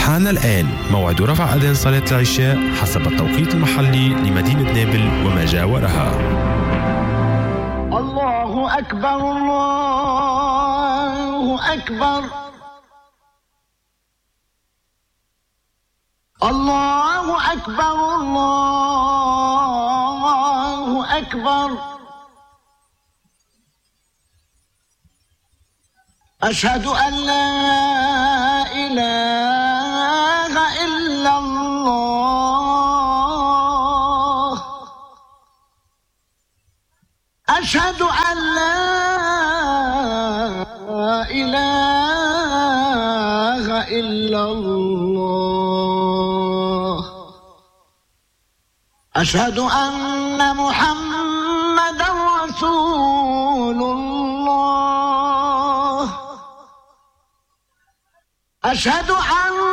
حان الآن موعد رفع أذان صلاة العشاء حسب التوقيت المحلي لمدينة نابل وما جاورها. الله أكبر الله أكبر الله أكبر الله أكبر أشهد أن لا إله إلا الله أشهد أن لا إله إلا الله أشهد أن محمدا رسول الله أشهد أن